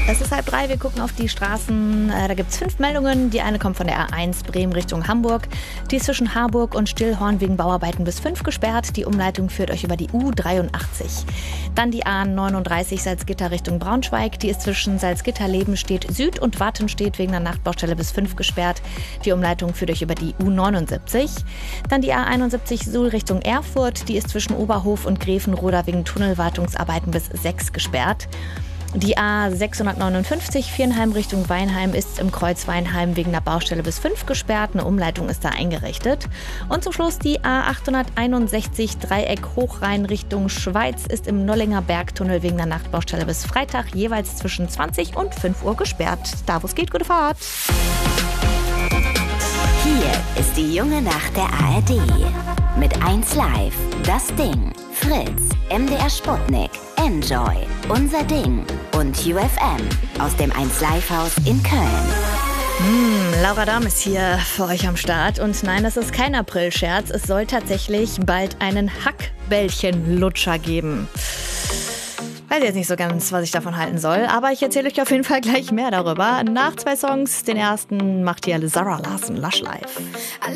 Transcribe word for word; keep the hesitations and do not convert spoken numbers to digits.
Es ist halb drei, wir gucken auf die Straßen. Äh, da gibt es fünf Meldungen. Die eine kommt von der A eins Bremen Richtung Hamburg. Die ist zwischen Harburg und Stillhorn wegen Bauarbeiten bis fünf gesperrt. Die Umleitung führt euch über die U dreiundachtzig. Dann die A neununddreißig Salzgitter Richtung Braunschweig. Die ist zwischen Salzgitter-Lebenstedt Süd und Wattenstedt wegen der Nachtbaustelle bis fünf gesperrt. Die Umleitung führt euch über die U neunundsiebzig. Dann die A einundsiebzig Suhl Richtung Erfurt. Die ist zwischen Oberhof und Grevenroda wegen Tunnelwartungsarbeiten bis sechs gesperrt. Die A sechshundertneunundfünfzig Viernheim Richtung Weinheim ist im Kreuz Weinheim wegen der Baustelle bis fünf gesperrt. Eine Umleitung ist da eingerichtet. Und zum Schluss die A achthunderteinundsechzig Dreieck Hochrhein Richtung Schweiz ist im Nollinger Bergtunnel wegen der Nachtbaustelle bis Freitag jeweils zwischen zwanzig und fünf Uhr gesperrt. Da wo es geht, gute Fahrt. Hier ist die junge Nacht der A R D. Mit eins Live, das Ding, Fritz, M D R Sputnik, Enjoy, Unser Ding und U F M aus dem eins Live Haus in Köln. Mm, Laura Dahm ist hier für euch am Start. Und nein, das ist kein Aprilscherz. Es soll tatsächlich bald einen Hackbällchenlutscher geben. Weiß jetzt nicht so ganz, was ich davon halten soll, aber ich erzähle euch auf jeden Fall gleich mehr darüber. Nach zwei Songs, den ersten macht hier Sarah Larsen, Lush Life.